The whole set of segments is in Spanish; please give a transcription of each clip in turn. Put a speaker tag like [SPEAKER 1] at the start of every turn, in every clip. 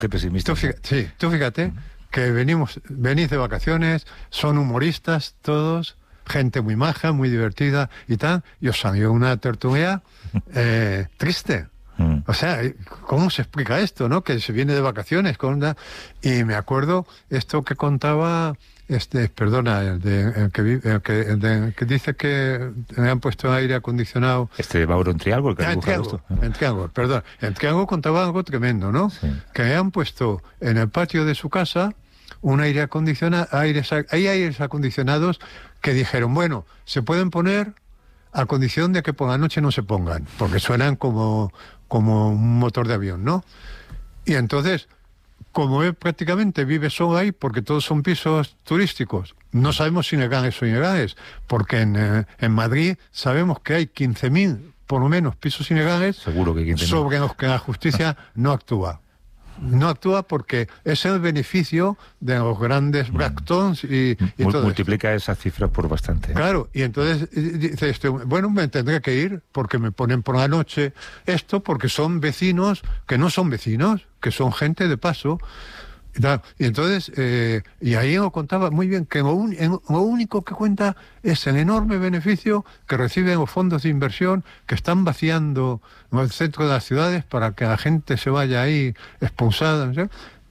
[SPEAKER 1] Qué pesimista.
[SPEAKER 2] Tú fíjate que venís de vacaciones, son humoristas todos, gente muy maja, muy divertida y tal, y os salió una tertulia triste. O sea, ¿cómo se explica esto, no? Que se viene de vacaciones y me acuerdo esto que contaba perdona, el que dice que le han puesto aire acondicionado.
[SPEAKER 1] Mauro en Triángulo, que
[SPEAKER 2] en Triángulo contaba algo tremendo, ¿no? Sí. Que le han puesto en el patio de su casa un aire acondicionado, hay aires acondicionados que dijeron, bueno, se pueden poner a condición de que por la noche no se pongan, porque suenan como un motor de avión, ¿no? Y entonces, como él prácticamente vive solo ahí, porque todos son pisos turísticos, no sabemos si legales o ilegales, porque en Madrid sabemos que hay 15.000, por lo menos, pisos ilegales.
[SPEAKER 1] Seguro que 15.000.
[SPEAKER 2] Sobre los que la justicia no actúa. No actúa porque es el beneficio de los grandes Bracktons y todo
[SPEAKER 1] multiplica esa cifra por bastante.
[SPEAKER 2] Claro, y entonces dice bueno, me tendré que ir porque me ponen por la noche esto, porque son vecinos que no son vecinos, que son gente de paso. Y entonces, y ahí lo contaba muy bien, que lo único que cuenta es el enorme beneficio que reciben los fondos de inversión que están vaciando el centro de las ciudades para que la gente se vaya ahí expulsada, ¿no?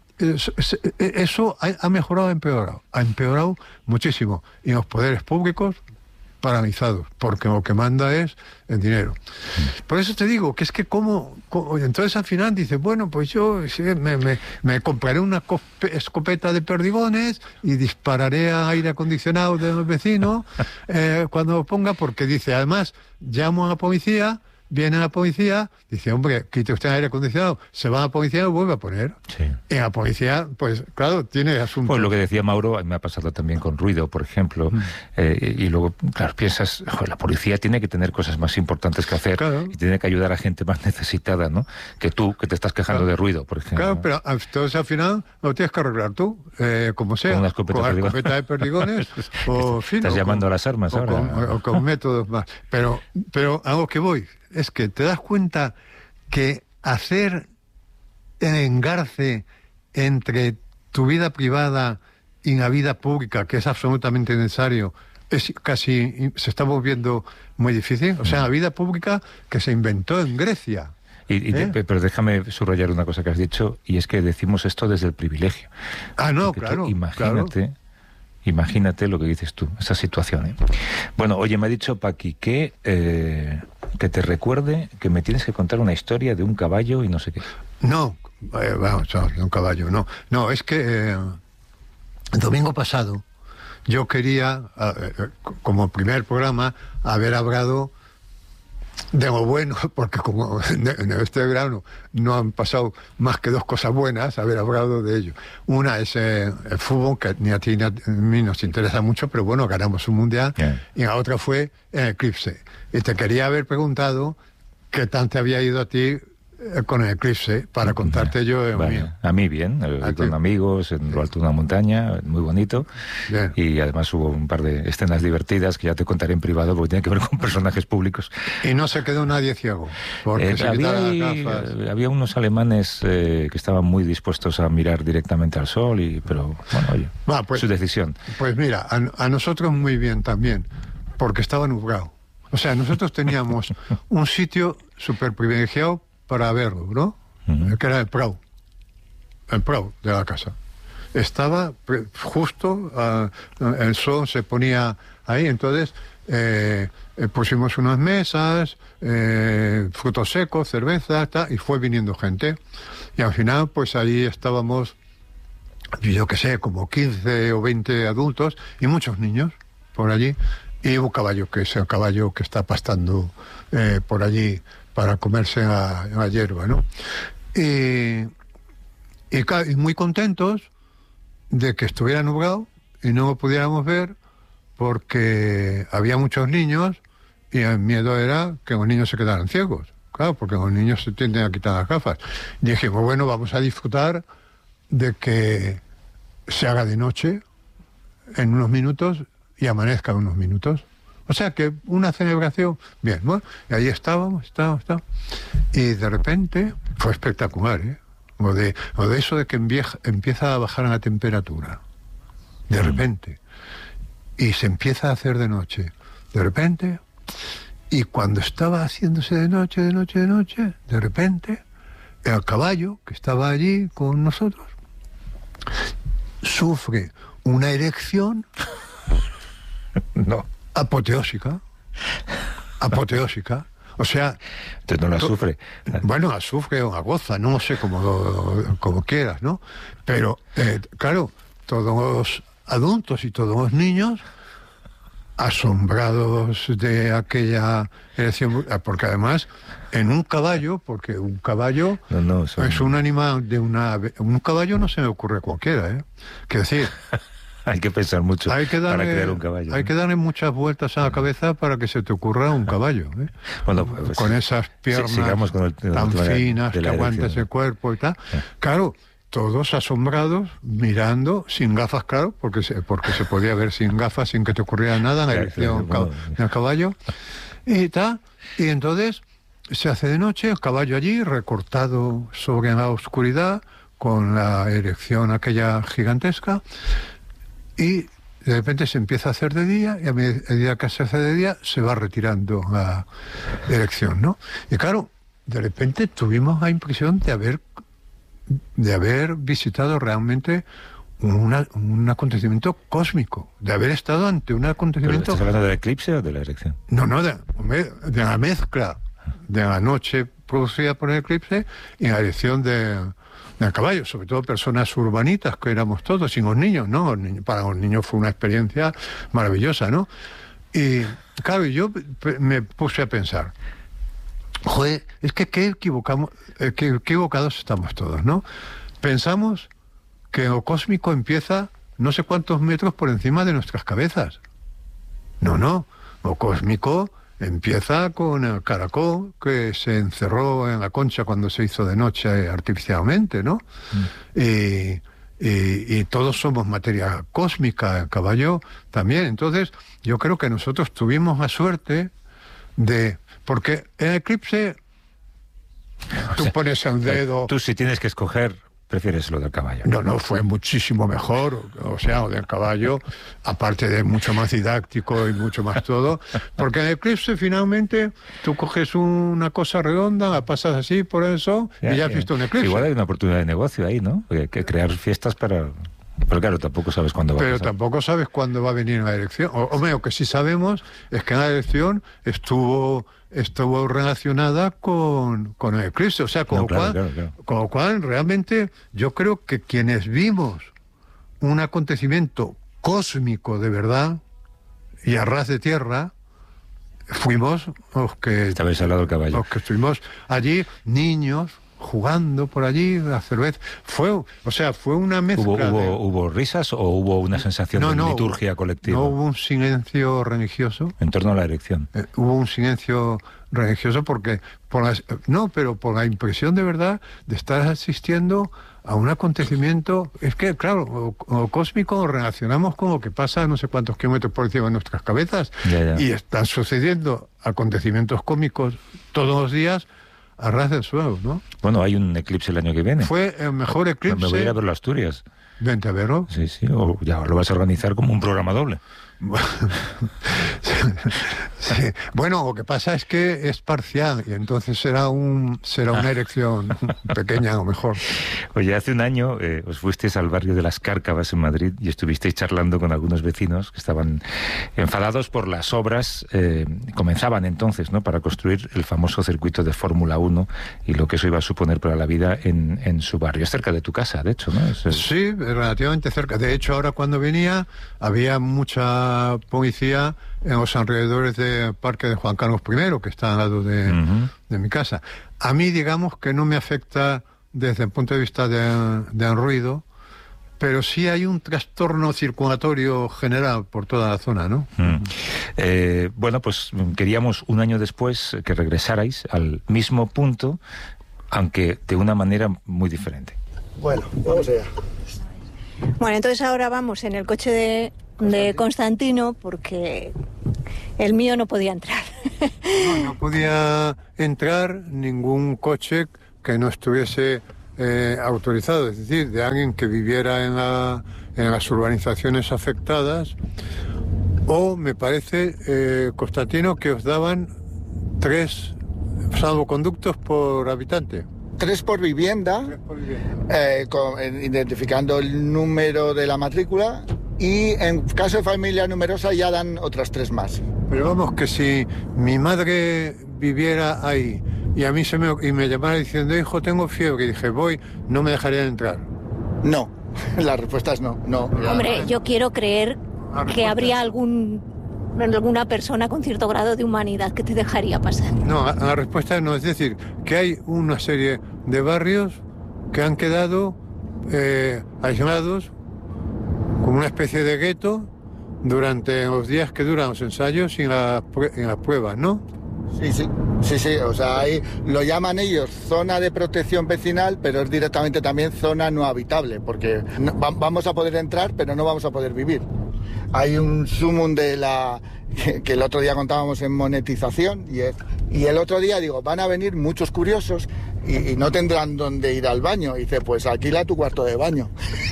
[SPEAKER 2] Eso ha mejorado, ha empeorado muchísimo. Y los poderes públicos paralizados, porque lo que manda es el dinero. Por eso te digo que es que entonces al final dices, bueno, pues yo me compraré una escopeta de perdigones y dispararé a aire acondicionado de los vecinos cuando lo ponga, porque dice, además llamo a la policía, viene la policía, dice, hombre, quite usted el aire acondicionado, se va a la policía y lo vuelve a poner.
[SPEAKER 1] Sí.
[SPEAKER 2] Y la policía, pues claro, tiene asuntos.
[SPEAKER 1] Pues lo que decía Mauro, me ha pasado también con ruido, por ejemplo, y luego, claro, piensas, la policía tiene que tener cosas más importantes que hacer, claro, y tiene que ayudar a gente más necesitada, ¿no? Que tú, que te estás quejando, claro, de ruido, por ejemplo.
[SPEAKER 2] Claro, pero entonces al final lo tienes que arreglar tú, como sea,
[SPEAKER 1] con la
[SPEAKER 2] escopeta de perdigones, o fin,
[SPEAKER 1] estás llamando a las armas ahora.
[SPEAKER 2] O con métodos más. Pero a lo que voy es que te das cuenta que hacer el engarce entre tu vida privada y la vida pública, que es absolutamente necesario, se está volviendo muy difícil. O sea, la vida pública que se inventó en Grecia.
[SPEAKER 1] Pero déjame subrayar una cosa que has dicho, y es que decimos esto desde el privilegio.
[SPEAKER 2] No, claro.
[SPEAKER 1] Imagínate lo que dices tú, esa situación, ¿eh? Bueno, oye, me ha dicho Paqui que te recuerde que me tienes que contar una historia de un caballo y no sé qué.
[SPEAKER 2] No, vamos, de un caballo, no. No, es que el domingo pasado yo quería, como primer programa, haber hablado de lo bueno, porque como en este verano no han pasado más que dos cosas buenas, haber hablado de ello. Una es el fútbol, que ni a ti ni a mí nos interesa mucho, pero bueno, ganamos un mundial, y la otra fue el eclipse. Y te quería haber preguntado qué tal te había ido a ti con el eclipse, para contarte yo el mío.
[SPEAKER 1] A mí bien, con amigos en lo alto de una montaña, muy bonito. Bien. Y además hubo un par de escenas divertidas que ya te contaré en privado, porque tiene que ver con personajes públicos.
[SPEAKER 2] Y no se quedó nadie ciego, porque
[SPEAKER 1] había unos alemanes que estaban muy dispuestos a mirar directamente al sol, pero bueno, oye, su decisión.
[SPEAKER 2] Pues mira, a nosotros muy bien también, porque estaba nublado. O sea, nosotros teníamos un sitio súper privilegiado para verlo, ¿no? Que era el Prado de la casa. Estaba justo, el sol se ponía ahí, entonces pusimos unas mesas, frutos secos, cerveza, y fue viniendo gente. Y al final, pues ahí estábamos, yo qué sé, como 15 o 20 adultos y muchos niños por allí. Y un caballo, que es el caballo que está pastando por allí para comerse la hierba, ¿no? Y muy contentos de que estuviera nublado y no lo pudiéramos ver, porque había muchos niños y el miedo era que los niños se quedaran ciegos. Claro, porque los niños se tienden a quitar las gafas. Y dijimos, bueno, vamos a disfrutar de que se haga de noche en unos minutos y amanezca en unos minutos. O sea que una celebración, bien, bueno, y ahí estábamos. Y de repente fue espectacular, ¿eh? o de eso de que empieza a bajar la temperatura, de repente, y se empieza a hacer de noche, de repente, y cuando estaba haciéndose de noche, de repente, el caballo que estaba allí con nosotros sufre una erección apoteósica. O sea...
[SPEAKER 1] Entonces no la sufre.
[SPEAKER 2] Bueno, la sufre o la goza, no sé como quieras, ¿no? Pero, claro, todos los adultos y todos los niños asombrados de aquella erección, porque además en un caballo, porque un caballo es un animal un caballo no se me ocurre cualquiera, ¿eh? Quiero decir,
[SPEAKER 1] hay que pensar mucho para crear un caballo.
[SPEAKER 2] Hay que darle muchas vueltas a la cabeza para que se te ocurra un caballo, ¿eh?
[SPEAKER 1] Bueno, pues,
[SPEAKER 2] con esas piernas tan finas que aguanta ese cuerpo y tal. Claro, todos asombrados, mirando, sin gafas, claro, porque se podía ver sin gafas, sin que te ocurriera nada en la erección del caballo. Y tal. Y entonces se hace de noche, el caballo allí, recortado sobre la oscuridad, con la erección aquella gigantesca, y de repente se empieza a hacer de día, y a medida que se hace de día, se va retirando la erección, ¿no? Y claro, de repente tuvimos la impresión de haber visitado realmente un acontecimiento cósmico, de haber estado ante un acontecimiento...
[SPEAKER 1] ¿Pero estás hablando del eclipse o de la erección?
[SPEAKER 2] No, de la mezcla de la noche producida por el eclipse y la erección del caballo, sobre todo personas urbanitas, que éramos todos, sin los niños, ¿no? Para los niños fue una experiencia maravillosa, ¿no? Y claro, yo me puse a pensar, joder, es que qué equivocados estamos todos, ¿no? Pensamos que lo cósmico empieza no sé cuántos metros por encima de nuestras cabezas. No, lo cósmico empieza con el caracol que se encerró en la concha cuando se hizo de noche artificialmente, ¿no? Y todos somos materia cósmica, el caballo también. Entonces, yo creo que nosotros tuvimos la suerte de... Porque en eclipse tú pones el dedo...
[SPEAKER 1] Tú, si tienes que escoger, prefieres lo del caballo.
[SPEAKER 2] No, fue muchísimo mejor. O sea, lo del caballo, aparte de mucho más didáctico y mucho más todo. Porque en eclipse, finalmente, tú coges una cosa redonda, la pasas así por eso y ya has visto un eclipse.
[SPEAKER 1] Igual hay una oportunidad de negocio ahí, ¿no? Porque hay que crear fiestas para... Pero claro, tampoco sabes cuándo va a pasar.
[SPEAKER 2] Pero tampoco sabes cuándo va a venir la elección. O lo que sí sabemos es que la elección estuvo relacionada con el eclipse. O sea, con lo cual realmente yo creo que quienes vimos un acontecimiento cósmico de verdad y a ras de tierra, fuimos los que...
[SPEAKER 1] Estabais al lado del caballo.
[SPEAKER 2] Los que estuvimos allí, niños, jugando por allí, la cerveza. Fue una mezcla.
[SPEAKER 1] ¿Hubo risas o hubo una sensación de liturgia colectiva?
[SPEAKER 2] No hubo un silencio religioso.
[SPEAKER 1] En torno a la erección.
[SPEAKER 2] Hubo un silencio religioso porque por la impresión de verdad de estar asistiendo a un acontecimiento. Es que, claro, lo cósmico lo relacionamos con lo que pasa a no sé cuántos kilómetros por encima de nuestras cabezas.
[SPEAKER 1] Ya.
[SPEAKER 2] Y están sucediendo acontecimientos cósmicos todos los días a ras del suelo, ¿no?
[SPEAKER 1] Bueno, hay un eclipse el año que viene.
[SPEAKER 2] Fue el mejor eclipse.
[SPEAKER 1] Me voy a ir a verlo a Asturias.
[SPEAKER 2] Vente a verlo.
[SPEAKER 1] Sí, o ya lo vas a organizar como un programa doble.
[SPEAKER 2] Sí. Bueno, lo que pasa es que es parcial y entonces será una erección pequeña o mejor.
[SPEAKER 1] Oye, hace un año os fuisteis al barrio de Las Cárcavas en Madrid y estuvisteis charlando con algunos vecinos que estaban enfadados por las obras, comenzaban entonces, ¿no?, para construir el famoso circuito de Fórmula 1 y lo que eso iba a suponer para la vida en su barrio. Es cerca de tu casa, de hecho, ¿no?
[SPEAKER 2] Sí, relativamente cerca. De hecho, ahora cuando venía había mucha policía en los alrededores del Parque de Juan Carlos I, que está al lado de mi casa. A mí, digamos, que no me afecta desde el punto de vista del ruido, pero sí hay un trastorno circulatorio general por toda la zona, ¿no?
[SPEAKER 1] Bueno, pues queríamos un año después que regresarais al mismo punto, aunque de una manera muy diferente.
[SPEAKER 2] Bueno, vamos allá.
[SPEAKER 3] Bueno, entonces ahora vamos en el coche de Constantino, porque el mío no podía entrar.
[SPEAKER 2] No podía entrar ningún coche que no estuviese autorizado, es decir, de alguien que viviera en las urbanizaciones afectadas, o me parece, Constantino, que os daban 3 salvoconductos por habitante.
[SPEAKER 4] 3 por vivienda, identificando el número de la matrícula, y en caso de familia numerosa ya dan otras 3 más.
[SPEAKER 2] Pero vamos, que si mi madre viviera ahí y a mí me llamara diciendo, hijo, tengo fiebre, y dije, voy, no me dejarían entrar.
[SPEAKER 4] No, la respuesta es no.
[SPEAKER 3] Hombre, yo quiero creer que habría alguna persona con cierto grado de humanidad que te dejaría pasar.
[SPEAKER 2] No, la respuesta no, es decir, que hay una serie de barrios que han quedado aislados como una especie de gueto durante los días que duran los ensayos y en las pruebas, ¿no?
[SPEAKER 4] Sí, o sea, ahí lo llaman ellos zona de protección vecinal, pero es directamente también zona no habitable, porque vamos a poder entrar, pero no vamos a poder vivir. Hay un sumum que el otro día contábamos en monetización, y el otro día digo, van a venir muchos curiosos y no tendrán dónde ir al baño. Y dice, pues alquila tu cuarto de baño.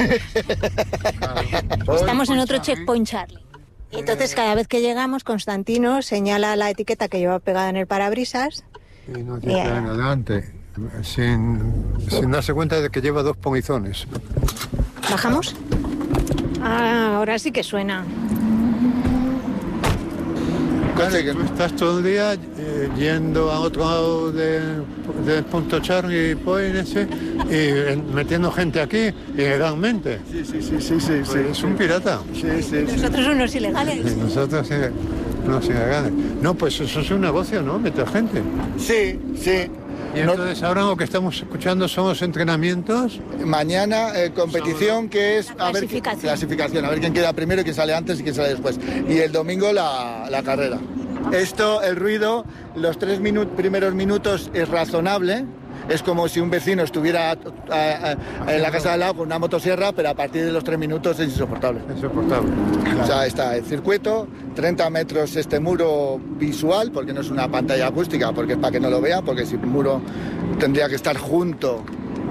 [SPEAKER 3] Estamos en otro checkpoint, Charlie. Entonces, cada vez que llegamos, Constantino señala la etiqueta que lleva pegada en el parabrisas.
[SPEAKER 2] Y nos dice adelante, sin darse cuenta de que lleva 2 pomizones.
[SPEAKER 3] ¿Bajamos? Ah, ahora sí que suena.
[SPEAKER 2] Claro, que tú estás todo el día yendo a otro lado del punto Charlie Point ese y metiendo gente aquí ilegalmente.
[SPEAKER 4] Sí.
[SPEAKER 2] Es un pirata.
[SPEAKER 4] Sí.
[SPEAKER 3] Nosotros unos ilegales.
[SPEAKER 2] Nosotros unos ilegales. No, pues eso es un negocio, ¿no? Meter gente.
[SPEAKER 4] Sí.
[SPEAKER 2] Y entonces ahora lo que estamos escuchando son los entrenamientos.
[SPEAKER 4] Mañana competición que es clasificación, a ver quién queda primero y quién sale antes y quién sale después. Y el domingo la carrera. Esto, el ruido, los 3 primeros minutos es razonable. Es como si un vecino estuviera en la casa de al lado con una motosierra, pero a partir de los 3 minutos es insoportable. O sea, está el circuito, 30 metros este muro visual, porque no es una pantalla acústica, porque es para que no lo vean, porque si el muro tendría que estar junto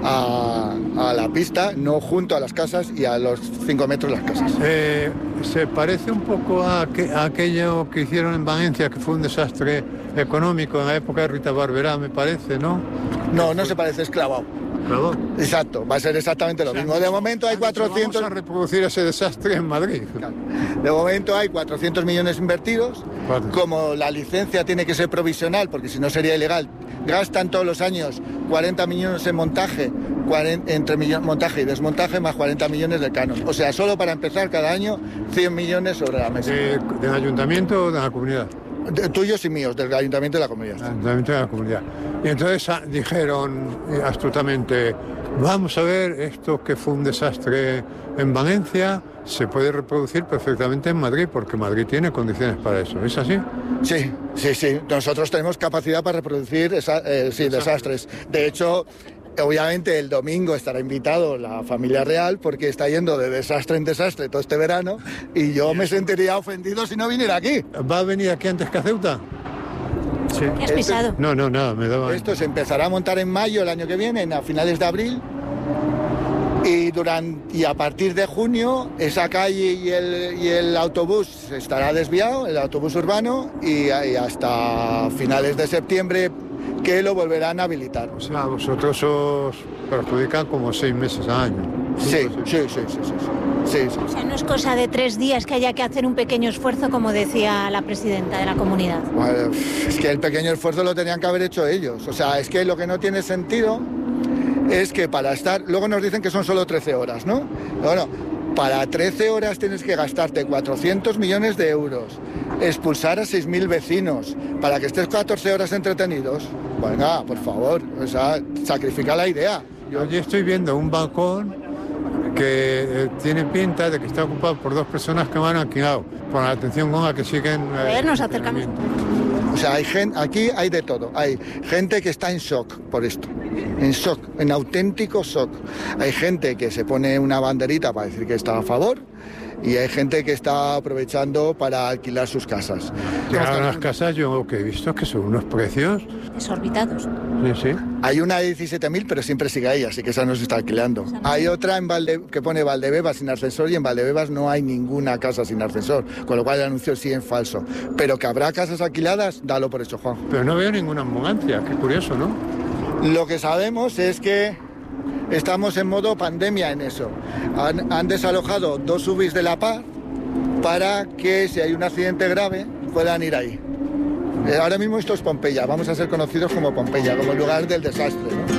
[SPEAKER 4] a la pista, no junto a las casas, y a los 5 metros las casas.
[SPEAKER 2] Se parece un poco a aquello que hicieron en Valencia, que fue un desastre económico en la época de Rita Barberá, me parece, ¿no?
[SPEAKER 4] No se parece, es clavado.
[SPEAKER 2] ¿Clavado?
[SPEAKER 4] Exacto, va a ser exactamente lo mismo. De momento hay 400...
[SPEAKER 2] Vamos a reproducir ese desastre en Madrid.
[SPEAKER 4] De momento hay 400 millones invertidos. Como la licencia tiene que ser provisional, porque si no sería ilegal, gastan todos los años 40 millones en montaje, entre montaje y desmontaje, más 40 millones de canon. O sea, solo para empezar cada año 100 millones sobre la mesa.
[SPEAKER 2] ¿Del ayuntamiento o de la comunidad?
[SPEAKER 4] Tuyos y míos, del ayuntamiento de la comunidad.
[SPEAKER 2] Ayuntamiento de la comunidad. Y entonces dijeron astutamente, vamos a ver, esto que fue un desastre en Valencia, se puede reproducir perfectamente en Madrid, porque Madrid tiene condiciones para eso. ¿Es así?
[SPEAKER 4] Sí. Nosotros tenemos capacidad para reproducir desastres. De hecho, obviamente el domingo estará invitado la familia real, porque está yendo de desastre en desastre todo este verano, y yo me sentiría ofendido si no viniera aquí.
[SPEAKER 2] ¿Va a venir aquí antes que a Ceuta?
[SPEAKER 3] Sí. ¿Qué has pisado?
[SPEAKER 2] No, nada, me daba...
[SPEAKER 4] Esto se empezará a montar en mayo el año que viene, a finales de abril, y a partir de junio esa calle y el autobús estará desviado, el autobús urbano, y hasta finales de septiembre que lo volverán a habilitar.
[SPEAKER 2] O sea, vosotros os perjudican como 6 meses al año.
[SPEAKER 4] Sí.
[SPEAKER 3] O sea, no es cosa de 3 días que haya que hacer un pequeño esfuerzo, como decía la presidenta de la comunidad.
[SPEAKER 4] Bueno, es que el pequeño esfuerzo lo tenían que haber hecho ellos. O sea, es que lo que no tiene sentido es que para estar... Luego nos dicen que son solo 13 horas, ¿no? Bueno, para 13 horas tienes que gastarte 400 millones de euros, expulsar a 6.000 vecinos, para que estés 14 horas entretenidos. Venga, por favor, o sea, sacrifica la idea.
[SPEAKER 2] Yo allí estoy viendo un balcón que tiene pinta de que está ocupado por 2 personas que me han alquilado, por la atención con la que siguen...
[SPEAKER 3] A ver, nos acercamos.
[SPEAKER 4] O sea, aquí hay de todo. Hay gente que está en shock por esto, en auténtico shock. Hay gente que se pone una banderita para decir que está a favor, y hay gente que está aprovechando para alquilar sus casas.
[SPEAKER 2] Ahora las casas, yo lo que he visto es que son unos precios
[SPEAKER 3] desorbitados.
[SPEAKER 2] Sí.
[SPEAKER 4] Hay una de 17.000, pero siempre sigue ahí, así que esa no se está alquilando. Hay otra que pone Valdebebas sin ascensor, y en Valdebebas no hay ninguna casa sin ascensor, con lo cual el anuncio sí es falso. Pero que habrá casas alquiladas, dalo por hecho, Juan.
[SPEAKER 2] Pero no veo ninguna ambulancia, qué curioso, ¿no?
[SPEAKER 4] Lo que sabemos es que estamos en modo pandemia en eso. Han desalojado 2 UBIs de La Paz para que si hay un accidente grave puedan ir ahí. Ahora mismo esto es Pompeya, vamos a ser conocidos como Pompeya, como el lugar del desastre, ¿no?